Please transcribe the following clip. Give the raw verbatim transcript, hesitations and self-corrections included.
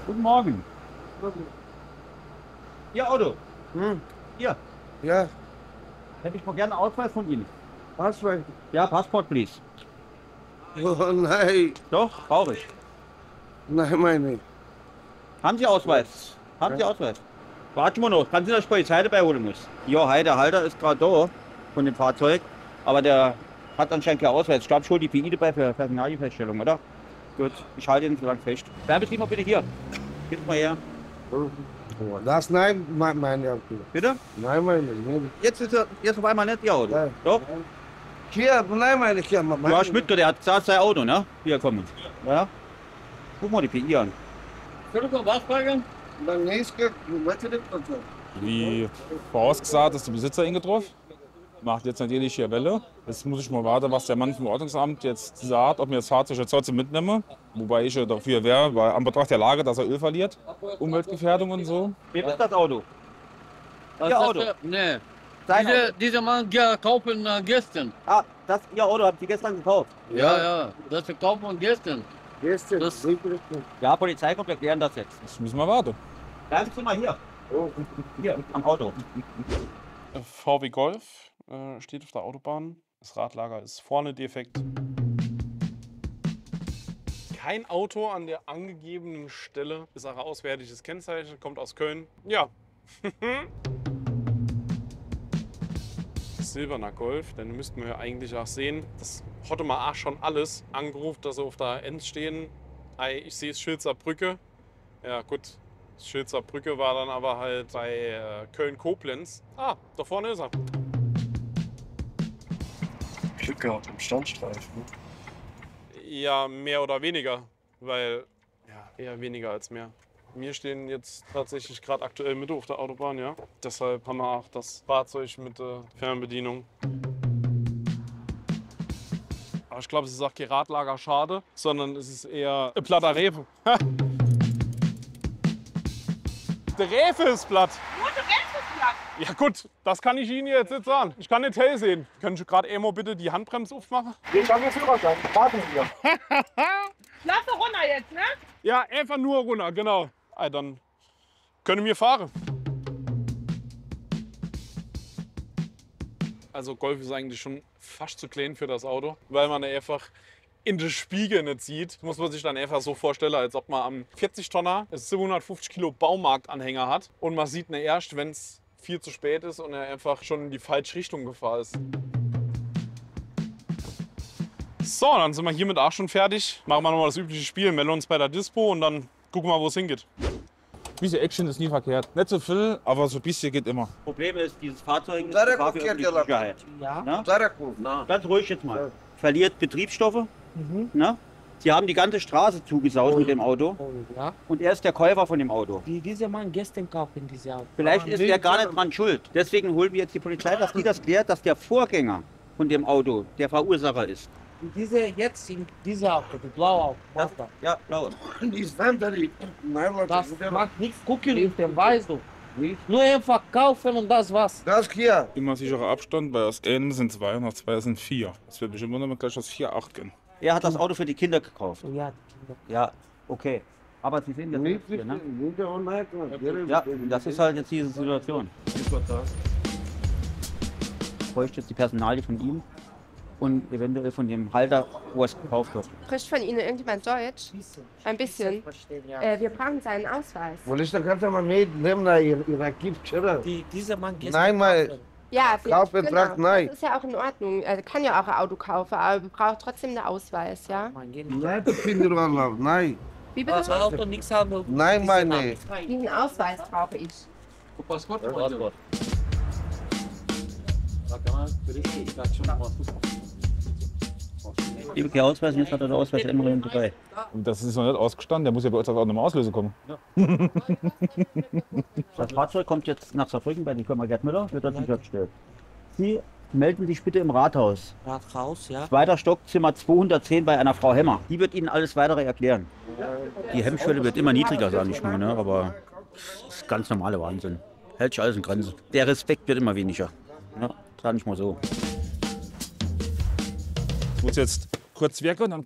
Guten Morgen. Ihr Auto. Hm. Hier. Ja, Hätte ich mal gerne einen Ausweis von Ihnen. was für Ja, Passport, please. Oh nein, Doch, brauche ich. nein, meine. Haben Sie Ausweis? Haben Sie Ja. Ausweis? Warten wir noch. Kann Sie, dass ich Polizei dabei holen muss? Ja, hi, der Halter ist gerade da von dem Fahrzeug. Aber der hat anscheinend keinen Ausweis. Ich glaube, ich hole die P I dabei für Personalfeststellung, oder? Gut, ich halte ihn so lange fest. Werbetrieb mal bitte hier. Gib mal her. Das nein, me- meine Auto. Bitte? Nein, meine. Nein. Jetzt ist er jetzt auf einmal nicht Ihr Auto. Ja. Doch? Hier, nein, meine. Hier, meine. Du hast mitgehört, der hat gesagt, sein Auto, ne? Hier kommen. Ja? Guck mal die P I an. Entschuldigung, was fragen? Dann nächste, was ist das? Wie vorausgesagt ist der Besitzer eingetroffen. Macht jetzt natürlich hier Welle. Jetzt muss ich mal warten, was der Mann vom Ordnungsamt jetzt sagt, ob mir das Fahrzeug jetzt trotzdem mitnehme. Wobei ich ja dafür wäre, weil an Betracht der Lage, dass er Öl verliert. Umweltgefährdung und so. Wem ist das Auto? Was Ihr ist Auto. das für- Nee. Sein Diese, Auto. dieser Mann gekauft äh, gestern. Ah, das Ihr Auto habt ihr gestern gekauft. Ja, ja. Das verkauft man gestern. Gestern. Das- wie viel ist das? Ja, Polizei kommt, wir klären das jetzt. Jetzt müssen wir warten. Bleiben Sie mal hier. Hier, am Auto. V W Golf äh, steht auf der Autobahn. Das Radlager ist vorne defekt. Kein Auto an der angegebenen Stelle ist auch auswärtiges Kennzeichen, kommt aus Köln. Ja. Silberner Golf, dann müssten wir ja eigentlich auch sehen, das hatte man auch schon alles angerufen, dass sie auf der Enz stehen. Ei, ich sehe es Schilzer Brücke. Ja gut, Schilzer Brücke war dann aber halt bei äh, Köln-Koblenz. Ah, da vorne ist er. Glück gehabt im Standstreifen. Ja, mehr oder weniger, weil ja, eher weniger als mehr. Wir stehen jetzt tatsächlich gerade aktuell mit auf der Autobahn, ja. Deshalb haben wir auch das Fahrzeug mit äh, Fernbedienung. Aber ich glaube, es ist auch kein Radlager schade, sondern es ist eher ein platter Refe. Ha! Der Refe ist platt. Nur der Rest ist platt. Ja gut, das kann ich Ihnen jetzt nicht sagen. Ich kann nicht hell sehen. Können Sie gerade einmal bitte die Handbremse aufmachen? Ich habe den Führerschein. Warten Sie. Lass doch runter jetzt, ne? Ja, einfach nur runter, genau. Ah, dann können wir fahren. Also Golf ist eigentlich schon fast zu klein für das Auto, weil man einfach in den Spiegel nicht sieht. Muss man sich dann einfach so vorstellen, als ob man am vierzig Tonner siebenhundertfünfzig Kilo Baumarktanhänger hat und man sieht ihn erst, wenn es viel zu spät ist und er einfach schon in die falsche Richtung gefahren ist. So, dann sind wir hiermit auch schon fertig. Machen wir nochmal das übliche Spiel, melden uns bei der Dispo und dann gucken wir, wo es hingeht. Ein bisschen Action ist nie verkehrt. Nicht so viel, aber so ein bisschen geht immer. Problem ist, dieses Fahrzeug ist Sarah Gefahr für guckt öffentliche ja Sicherheit. Ja. Na? Zaraku. Ganz ruhig jetzt mal. Verliert Betriebsstoffe. Na? Sie haben die ganze Straße zugesaut mit dem Auto. Ja. Und er ist der Käufer von dem Auto. Die dieser Mann gestern kauft in diese Auto. Vielleicht Aber ist nee, er gar nicht dran schuld. Deswegen holen wir jetzt die Polizei, dass die das klärt, dass der Vorgänger von dem Auto der Verursacher ist. Diese jetzt in diese Auto, die blaue Auto. Das, ja, blau. Die ist dann da die. Nein, Das das macht nichts gucken auf dem weißt du. Nur einfach kaufen und das war's. Das hier. Immer sicherer Abstand, weil aus einem sind zwei und aus zwei sind vier. Es wird bestimmt wundern, wenn gleich aus vier acht gehen. Er hat das Auto für die Kinder gekauft. Ja, die Kinder. Ja, okay. Aber Sie sehen das Nicht jetzt hier, ne? nicht der Unheit. Ja, das ist halt jetzt diese Situation. Ich bräuchte jetzt die Personalie von ihm und eventuell von dem Halter, wo es gekauft wird. Spricht von Ihnen irgendjemand Deutsch? Ein bisschen. Verstehen, ja. Äh, wir brauchen seinen Ausweis. Wo ist der ganze Mann mit? Nimm da ihr ihr Gift, oder? Die, dieser Mann gestern Nein, mal. kaufen. Ja, wir, Kaufbetrag, nein. Das ist ja auch in Ordnung. Er kann ja auch ein Auto kaufen, aber man braucht trotzdem einen Ausweis, ja? Mann, geh nicht. Nein, das Kinder waren Nein. Wie Das bitte? Auto nichts haben. Nein, Dieser meine. Mann. Diesen Ausweis brauche ich. Passport? Passport. Liebe Herr Ausweis, jetzt hat er den Ausweis immer noch dabei. Und das ist noch nicht ausgestanden, der muss ja bei uns auch nochmal auslösen kommen. Das Fahrzeug kommt jetzt nach Saarbrücken bei der Firma Gerd Müller, wird dort sichergestellt. Sie melden sich bitte im Rathaus. Rathaus, ja. Zweiter Stock, Zimmer zweihundertzehn bei einer Frau Hemmer. Die wird Ihnen alles weitere erklären. Die Hemmschwelle wird immer niedriger, sage ich mal, ne? Aber das ist ganz normale Wahnsinn. Hält sich alles in Grenzen. Der Respekt wird immer weniger. Ne? Sag ich mal so. Ich muss jetzt kurz weg und dann